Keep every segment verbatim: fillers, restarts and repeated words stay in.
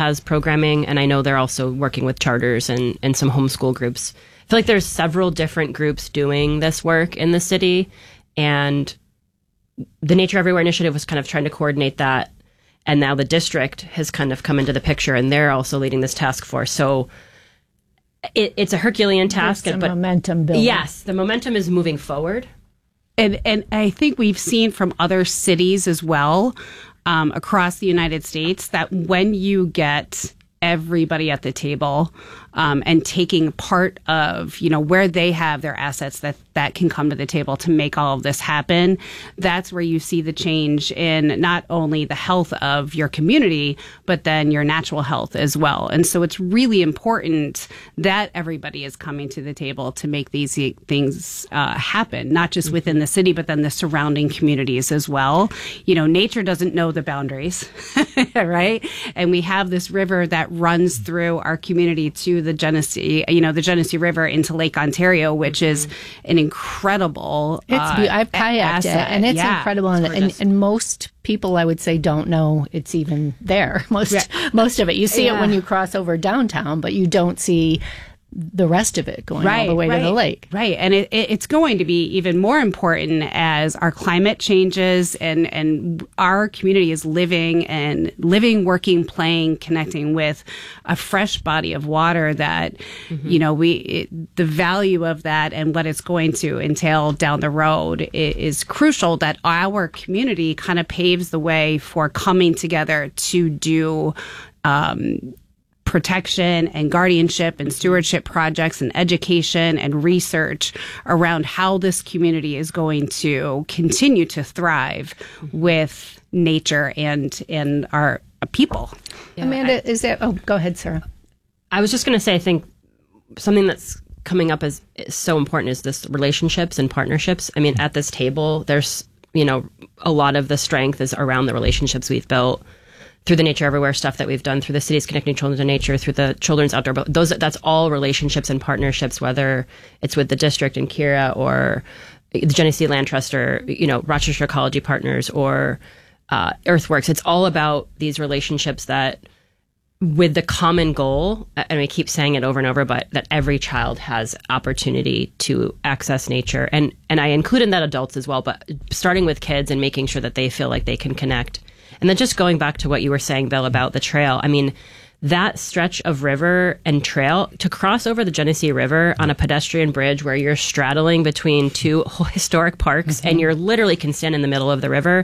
has programming, and I know they're also working with charters and, and some homeschool groups. I feel like there's several different groups doing this work in the city, and the Nature Everywhere initiative was kind of trying to coordinate that, and now the district has kind of come into the picture, and they're also leading this task force. So it, it's a Herculean task. There's some but momentum building. Yes, the momentum is moving forward. And, and I think we've seen from other cities as well, um, across the United States, that when you get everybody at the table um, and taking part of, you know, where they have their assets that, that can come to the table to make all of this happen, that's where you see the change in not only the health of your community, but then your natural health as well. And so it's really important that everybody is coming to the table to make these things uh, happen, not just within the city, but then the surrounding communities as well. You know, nature doesn't know the boundaries, right? And we have this river that runs through our community to the Genesee, you know, the Genesee River into Lake Ontario, which mm-hmm. is an incredible It's uh, be- I've kayaked asset. it, and it's yeah, incredible. it's And, and, and most people, I would say, don't know it's even there. Most yeah. most of it. You see yeah. it when you cross over downtown, but you don't see the rest of it going right, all the way right, to the lake. Right. And it, it, it's going to be even more important as our climate changes and, and our community is living and living, working, playing, connecting with a fresh body of water that, mm-hmm. you know, we, it, the value of that and what it's going to entail down the road is, is crucial, that our community kind of paves the way for coming together to do, um, protection and guardianship and stewardship projects and education and research around how this community is going to continue to thrive with nature and and our people. Yeah, Amanda, I, is that? Oh, go ahead, Sarah. I was just going to say, I think something that's coming up as is so important is this relationships and partnerships. I mean, at this table, there's, you know, a lot of the strength is around the relationships we've built through the Nature Everywhere stuff that we've done, through the city's Connecting Children to Nature, through the Children's Outdoor, those that's all relationships and partnerships, whether it's with the district and Kira or the Genesee Land Trust or, you know, Rochester Ecology Partners or uh, Earthworks. It's all about these relationships that, with the common goal, and we keep saying it over and over, but that every child has opportunity to access nature. And, and I include in that adults as well, but starting with kids and making sure that they feel like they can connect. And then just going back to what you were saying, Bill, about the trail. I mean, that stretch of river and trail, to cross over the Genesee River on a pedestrian bridge where you're straddling between two historic parks mm-hmm. and you're literally can stand in the middle of the river.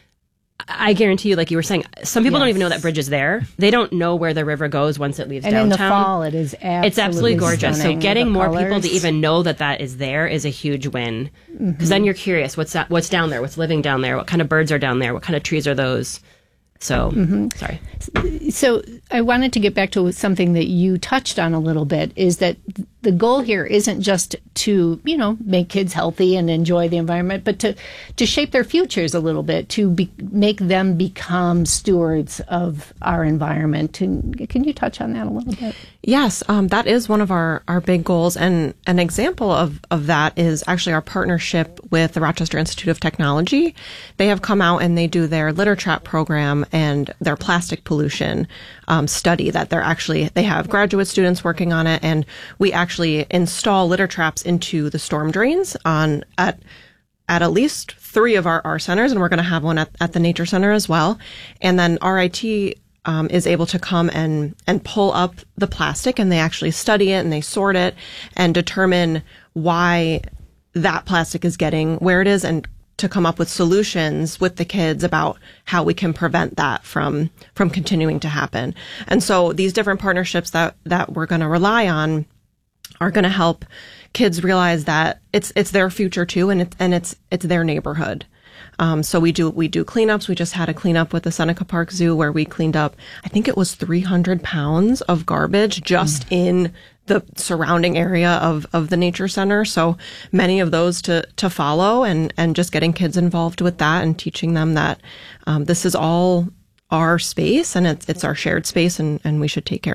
I guarantee you, like you were saying, some people yes. don't even know that bridge is there. They don't know where the river goes once it leaves and downtown. And in the fall, it is absolutely It's absolutely gorgeous. stunning. So getting more colors. people to even know that that is there is a huge win. Because mm-hmm. then you're curious, what's that, what's down there? What's living down there? What kind of birds are down there? What kind of trees are those? So, mm-hmm. sorry. So I wanted to get back to something that you touched on a little bit, is that the goal here isn't just to, you know, make kids healthy and enjoy the environment, but to, to shape their futures a little bit, to be, make them become stewards of our environment. And can you touch on that a little bit? Yes, um, that is one of our, our big goals. And an example of, of that is actually our partnership with the Rochester Institute of Technology. They have come out and they do their litter trap program and their plastic pollution um, study that they're actually, they have graduate students working on it, and we actually install litter traps into the storm drains on at at at least three of our, our centers, and we're going to have one at, at the Nature Center as well. And then R I T um, is able to come and, and pull up the plastic, and they actually study it and they sort it and determine why that plastic is getting where it is, and to come up with solutions with the kids about how we can prevent that from from continuing to happen. And so these different partnerships that that we're going to rely on are going to help kids realize that it's it's their future too, and it's and it's it's their neighborhood. Um, so we do we do cleanups. We just had a cleanup with the Seneca Park Zoo where we cleaned up, I think it was three hundred pounds of garbage just mm. in the surrounding area of, of the Nature Center. So many of those to, to follow, and, and just getting kids involved with that and teaching them that um, this is all our space and it's, it's our shared space, and, and we should take care of it.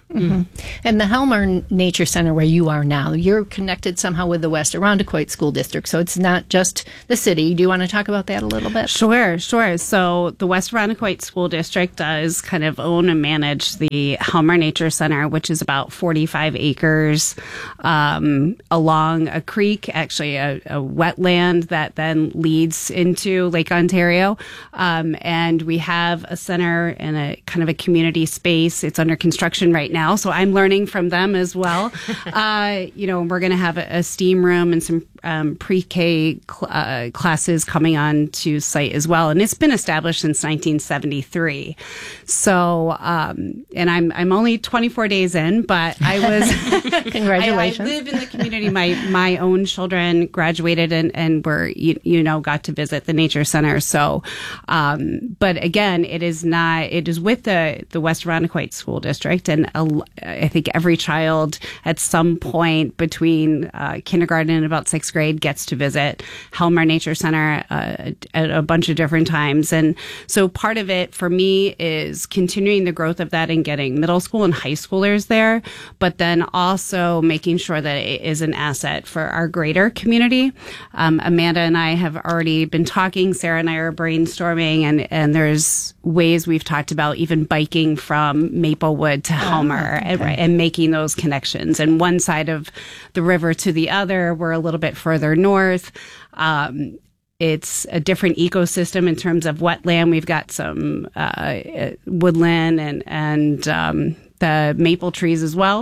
Mm-hmm. And the Helmer Nature Center, where you are now, you're connected somehow with the West Irondequoit School District. So it's not just the city. Do you want to talk about that a little bit? Sure, sure. So the West Irondequoit School District does kind of own and manage the Helmer Nature Center, which is about forty-five acres um, along a creek, actually a, a wetland that then leads into Lake Ontario. Um, and we have a center and a kind of a community space. It's under construction right now. Now, so I'm learning from them as well. uh, you know, we're going to have a, a STEAM room and some um, pre-K cl- uh, classes coming on to site as well, and it's been established since nineteen seventy-three. So, um, and I'm I'm only twenty-four days in, but I was congratulations. I, I live in the community. My my own children graduated and and were you, you know got to visit the nature center. So, um, but again, it is not. It is with the the West Irondequoit School District, and a I think every child at some point between uh, kindergarten and about sixth grade gets to visit Helmer Nature Center uh, at a bunch of different times. And so part of it for me is continuing the growth of that and getting middle school and high schoolers there, but then also making sure that it is an asset for our greater community. Um, Amanda and I have already been talking. Sarah and I are brainstorming, and, and there's ways we've talked about even biking from Maplewood to Helmer. Oh, okay. and, and making those connections. And one side of the river to the other, we're a little bit further north. Um, it's a different ecosystem in terms of wetland. We've got some uh, woodland and, and um, the maple trees as well.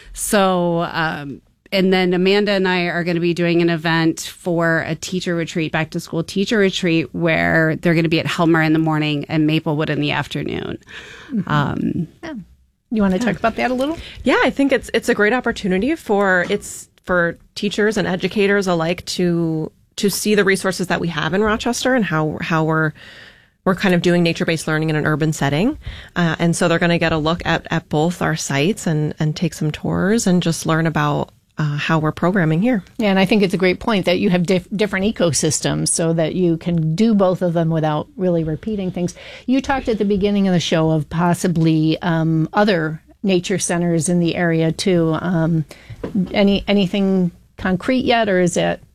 So, um, and then Amanda and I are going to be doing an event for a teacher retreat, back to school teacher retreat, where they're going to be at Helmer in the morning and Maplewood in the afternoon. Mm-hmm. Um, yeah. You want to talk about that a little? Yeah, I think it's it's a great opportunity for it's for teachers and educators alike to to see the resources that we have in Rochester and how how we're we're kind of doing nature-based learning in an urban setting. Uh, and so they're going to get a look at, at both our sites and, and take some tours and just learn about uh, how we're programming here. Yeah, and I think it's a great point that you have dif- different ecosystems so that you can do both of them without really repeating things. You talked at the beginning of the show of possibly um, other nature centers in the area too. Um, any anything concrete yet, or is it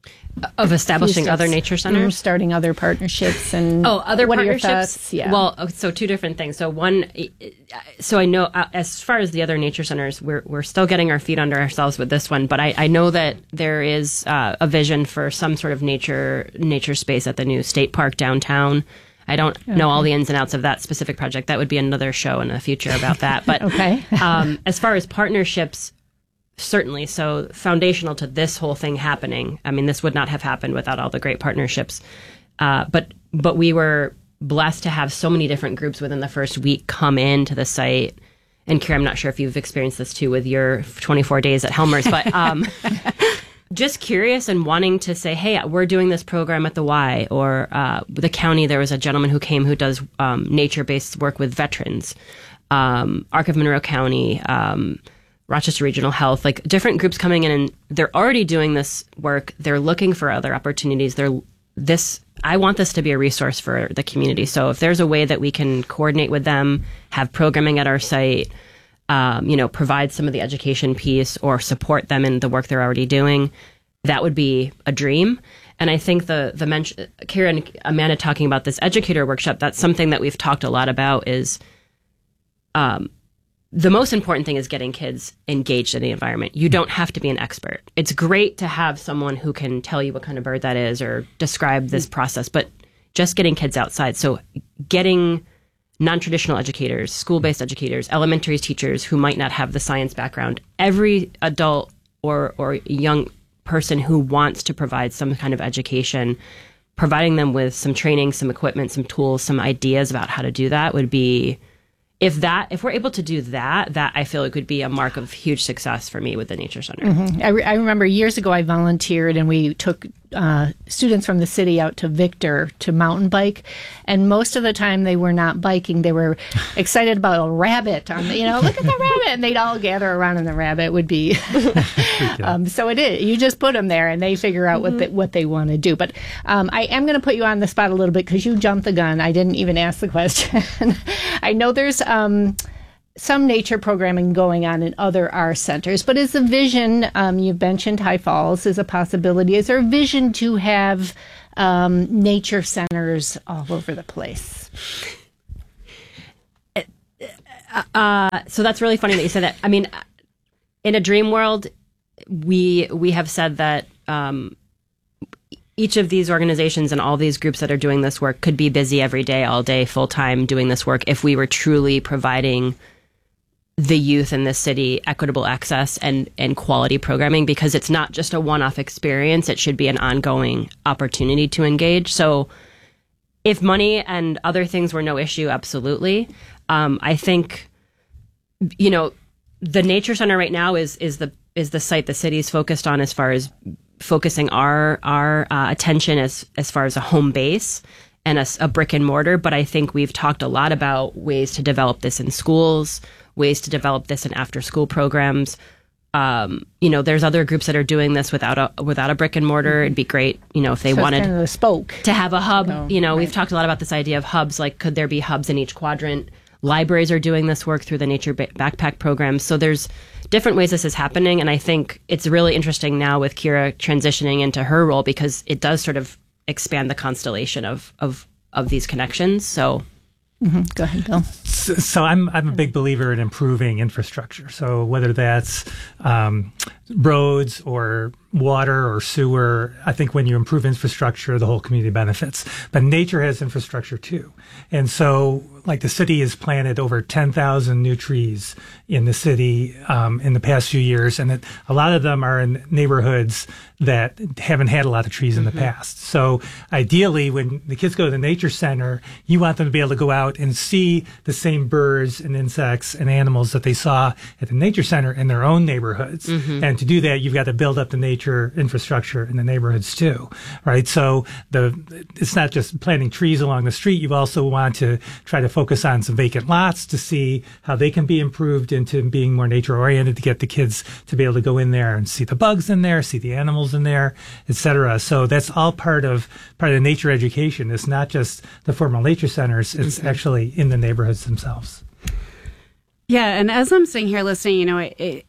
of establishing other nature centers, mm, starting other partnerships, and oh, other what partnerships? Are your thoughts? Yeah. Well, so two different things. So one, so I know uh, as far as the other nature centers, we're we're still getting our feet under ourselves with this one, but I, I know that there is uh, a vision for some sort of nature nature space at the new state park downtown. I don't okay. know all the ins and outs of that specific project. That would be another show in the future about that. But okay. um, as far as partnerships, certainly. So foundational to this whole thing happening. I mean, this would not have happened without all the great partnerships. Uh, but but we were blessed to have so many different groups within the first week come into the site. And Kira, I'm not sure if you've experienced this too with your twenty-four days at Helmer's, but um, just curious and wanting to say, hey, we're doing this program at the Y, or uh, the county. There was a gentleman who came who does um, nature-based work with veterans, um, Arc of Monroe County, um, Rochester Regional Health, like different groups coming in, and they're already doing this work. They're looking for other opportunities. They're this. I want this to be a resource for the community. So if there's a way that we can coordinate with them, have programming at our site, Um, you know, provide some of the education piece or support them in the work they're already doing, that would be a dream. And I think the the mention, Kira and Amanda talking about this educator workshop, that's something that we've talked a lot about. Is um, the most important thing is getting kids engaged in the environment. You don't have to be an expert. It's great to have someone who can tell you what kind of bird that is or describe this process, but just getting kids outside. So getting non-traditional educators, school-based educators, elementary teachers who might not have the science background, every adult or or young person who wants to provide some kind of education, providing them with some training, some equipment, some tools, some ideas about how to do that would be, if that, if we're able to do that, that I feel it could be a mark of huge success for me with the Nature Center. Mm-hmm. I, re- I remember years ago I volunteered and we took uh, students from the city out to Victor to mountain bike, and most of the time they were not biking. They were excited about a rabbit on the, you know, look at the rabbit, and they'd all gather around and the rabbit would be. um, so it is. You just put them there and they figure out mm-hmm. what, the, what they want to do. But um, I am going to put you on the spot a little bit because you jumped the gun. I didn't even ask the question. I know there's um, some nature programming going on in other R centers, but is the vision, um, you've mentioned High Falls is a possibility. Is there a vision to have um, nature centers all over the place? Uh, so that's really funny that you said that. I mean, in a dream world, we we have said that um, each of these organizations and all these groups that are doing this work could be busy every day, all day, full time doing this work if we were truly providing the youth in this city equitable access and, and quality programming, because it's not just a one-off experience. It should be an ongoing opportunity to engage. So if money and other things were no issue, absolutely. Um, I think, you know, the Nature Center right now is is the is the site the city's focused on as far as focusing our our uh, attention as as far as a home base and a, a brick and mortar. But I think we've talked a lot about ways to develop this in schools, ways to develop this in after school programs. Um, you know, there's other groups that are doing this without a without a brick and mortar. It'd be great, you know, if they So it's wanted kind of a spoke. to have a hub. No, you know, right. we've talked a lot about this idea of hubs. Like, could there be hubs in each quadrant? Libraries are doing this work through the Nature ba- Backpack program. So there's different ways this is happening. And I think it's really interesting now with Kira transitioning into her role, because it does sort of expand the constellation of, of, of these connections. So Mm-hmm. Go ahead, Bill. So, so I'm I'm a big believer in improving infrastructure. So whether that's um, roads or water or sewer, I think when you improve infrastructure, the whole community benefits. But nature has infrastructure too. And so, like, the city has planted over ten thousand new trees in the city um, in the past few years. And it, a lot of them are in neighborhoods that haven't had a lot of trees in the past. So ideally, when the kids go to the nature center, you want them to be able to go out and see the same birds and insects and animals that they saw at the nature center in their own neighborhoods. Mm-hmm. And to do that, you've got to build up the nature infrastructure in the neighborhoods too, right? So the it's not just planting trees along the street. You also want to try to focus on some vacant lots to see how they can be improved into being more nature oriented, to get the kids to be able to go in there and see the bugs in there, see the animals in there, et cetera. So that's all part of part of the nature education. It's not just the formal nature centers. It's mm-hmm. actually in the neighborhoods themselves. Yeah, and as I'm sitting here listening, you know, it, it,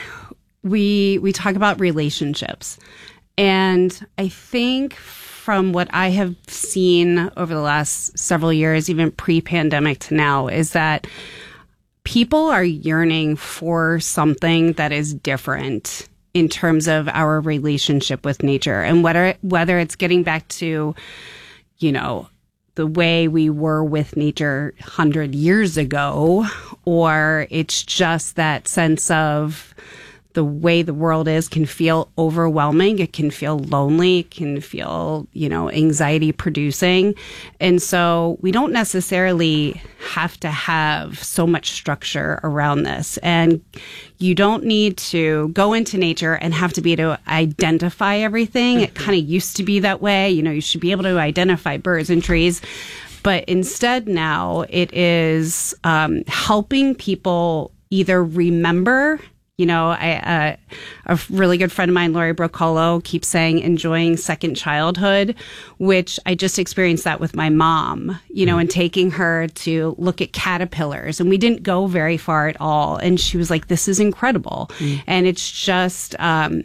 we we talk about relationships, and I think from what I have seen over the last several years, even pre-pandemic to now, is that people are yearning for something that is different in terms of our relationship with nature, and whether whether it's getting back to, you know, the way we were with nature one hundred years ago, or it's just that sense of the way the world is can feel overwhelming. It can feel lonely. It can feel, you know, anxiety producing. And so we don't necessarily have to have so much structure around this. And you don't need to go into nature and have to be able to identify everything. Mm-hmm. It kind of used to be that way. You know, you should be able to identify birds and trees. But instead now it is um, helping people either remember. You know, I, uh, a really good friend of mine, Lori Brocolo, keeps saying enjoying second childhood, which I just experienced that with my mom, you know, and taking her to look at caterpillars. And we didn't go very far at all. And she was like, this is incredible. Mm. And it's just um,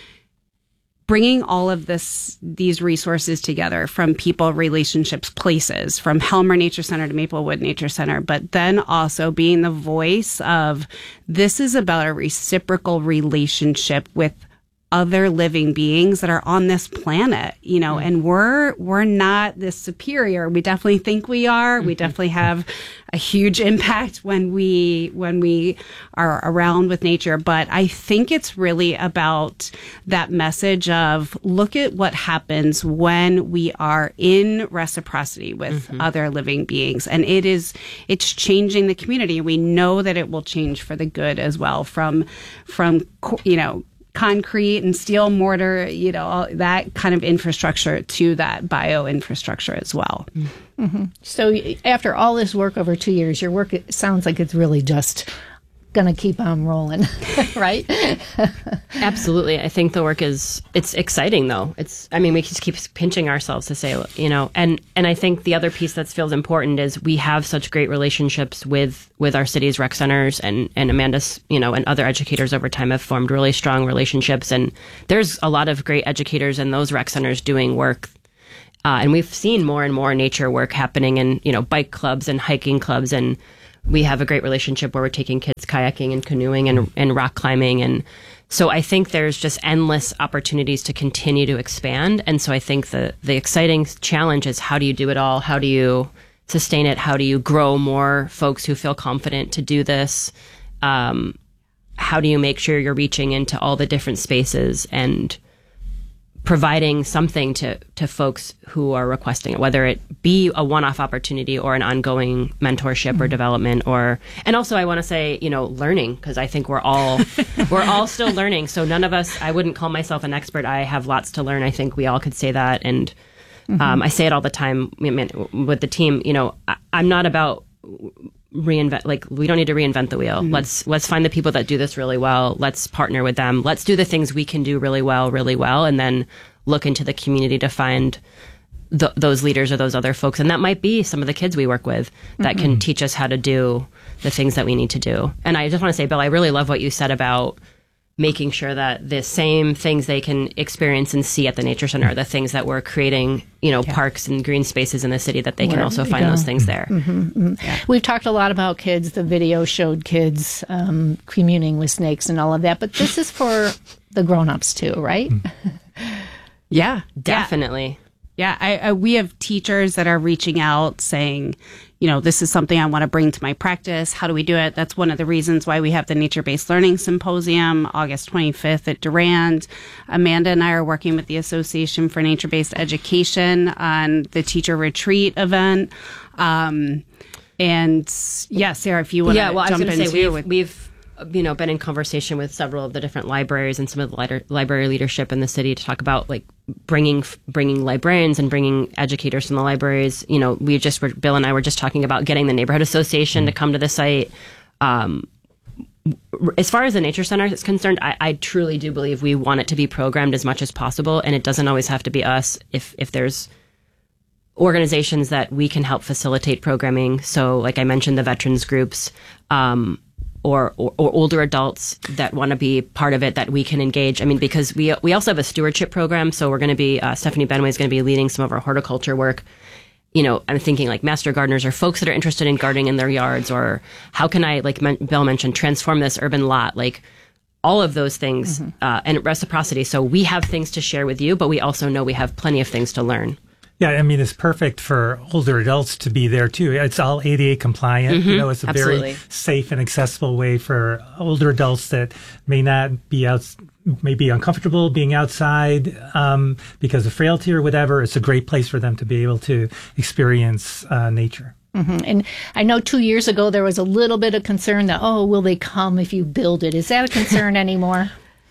bringing all of this, these resources together from people, relationships, places, from Helmer Nature Center to Maplewood Nature Center, but then also being the voice of this is about a reciprocal relationship with other living beings that are on this planet, you know, mm-hmm. and we're, we're not this superior. We definitely think we are. Mm-hmm. We definitely have a huge impact when we, when we are around with nature. But I think it's really about that message of look at what happens when we are in reciprocity with mm-hmm. other living beings. And it is, it's changing the community. We know that it will change for the good as well, from, from, you know, concrete and steel mortar, you know, all that kind of infrastructure to that bio infrastructure as well. Mm-hmm. So after all this work over two years, your work, it sounds like it's really just going to keep on rolling, right? Absolutely. I think the work is, it's exciting though. It's, I mean, we just keep pinching ourselves to say, you know, and, and I think the other piece that feels important is we have such great relationships with, with our city's rec centers, and, and Amanda's, you know, and other educators over time have formed really strong relationships. And there's a lot of great educators in those rec centers doing work. Uh, and we've seen more and more nature work happening in, you know, bike clubs and hiking clubs, and we have a great relationship where we're taking kids kayaking and canoeing and, and rock climbing. And so I think there's just endless opportunities to continue to expand. And so I think the, the exciting challenge is, how do you do it all? How do you sustain it? How do you grow more folks who feel confident to do this? Um, how do you make sure you're reaching into all the different spaces and providing something to, to folks who are requesting it, whether it be a one-off opportunity or an ongoing mentorship mm-hmm. or development, or, and also I want to say, you know, learning, because I think we're all, we're all still learning. So none of us, I wouldn't call myself an expert. I have lots to learn. I think we all could say that. And mm-hmm. um, I say it all the time I mean, with the team, you know, I, I'm not about reinvent, like, we don't need to reinvent the wheel. Mm-hmm. Let's, let's find the people that do this really well. Let's partner with them. Let's do the things we can do really well, really well. And then look into the community to find th- those leaders or those other folks. And that might be some of the kids we work with that mm-hmm. can teach us how to do the things that we need to do. And I just want to say, Bill, I really love what you said about making sure that the same things they can experience and see at the Nature Center are the things that we're creating, you know, yeah. parks and green spaces in the city, that they can Where also find go. those things there. Mm-hmm, mm-hmm. Yeah. We've talked a lot about kids. The video showed kids um, communing with snakes and all of that, but this is for the grown-ups too, right? Yeah, definitely. Yeah, I, I, we have teachers that are reaching out saying, you know, this is something I want to bring to my practice. How do we do it? That's one of the reasons why we have the Nature-Based Learning Symposium, August twenty-fifth at Durand. Amanda and I are working with the Association for Nature-Based Education on the teacher retreat event. Um, and yeah, Sarah, if you want to yeah, well, jump I was in say, too. We've, we've you know, been in conversation with several of the different libraries and some of the li- library leadership in the city to talk about, like, bringing bringing librarians and bringing educators from the libraries. You know, we just were, Bill and I were just talking about getting the neighborhood association to come to the site. Um, as far as the Nature Center is concerned, I, I truly do believe we want it to be programmed as much as possible, and it doesn't always have to be us. If if there's organizations that we can help facilitate programming, so like I mentioned, the veterans groups, um, Or, or, or older adults that want to be part of it, that we can engage. I mean, because we we also have a stewardship program, so we're going to be, uh, Stephanie Benway is going to be leading some of our horticulture work. You know, I'm thinking like master gardeners or folks that are interested in gardening in their yards, or how can I, like men- Bill mentioned, transform this urban lot, like all of those things, mm-hmm. uh, and reciprocity. So we have things to share with you, but we also know we have plenty of things to learn. Yeah, I mean, it's perfect for older adults to be there too. It's all A D A compliant. Mm-hmm, you know, it's a absolutely. very safe and accessible way for older adults that may not be out, may be uncomfortable being outside um, because of frailty or whatever. It's a great place for them to be able to experience uh, nature. Mm-hmm. And I know two years ago there was a little bit of concern that, oh, will they come if you build it? Is that a concern anymore?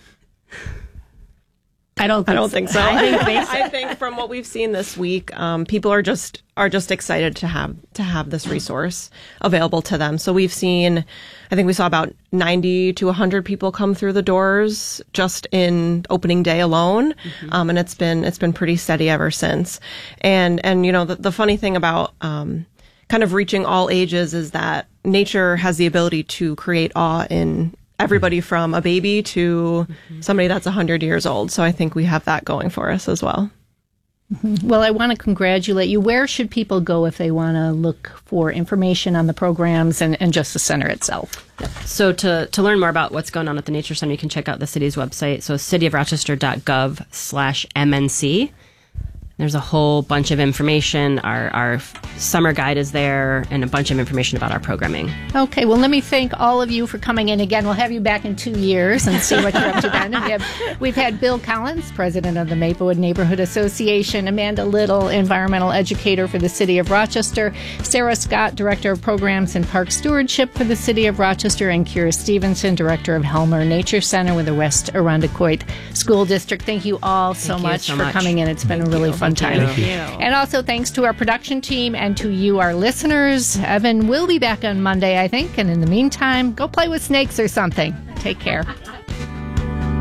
I don't. Think I don't so. think so. I think, I think from what we've seen this week, um, people are just are just excited to have to have this resource available to them. So we've seen, I think we saw about ninety to a hundred people come through the doors just in opening day alone, mm-hmm. um, and it's been it's been pretty steady ever since. And and you know the, the funny thing about um, kind of reaching all ages is that nature has the ability to create awe in everybody from a baby to mm-hmm. somebody that's one hundred years old. So I think we have that going for us as well. Mm-hmm. Well, I want to congratulate you. Where should people go if they want to look for information on the programs and, and just the center itself? So to, to learn more about what's going on at the Nature Center, you can check out the city's website. So cityofrochester.gov slash MNC. There's a whole bunch of information. Our, our summer guide is there, and a bunch of information about our programming. Okay, well, let me thank all of you for coming in again. We'll have you back in two years and see what you're up to then. And we have, we've had Bill Collins, president of the Maplewood Neighborhood Association, Amanda Little, environmental educator for the City of Rochester, Sarah Scott, director of programs and park stewardship for the City of Rochester, and Kira Stevenson, director of Helmer Nature Center with the West Arundecoit School District. Thank you all so thank much so for much. coming in. It's been thank a really you. fun fun time. Thank you. And also thanks to our production team and to you, our listeners. Evan will be back on Monday, I think. And in the meantime, go play with snakes or something. Take care.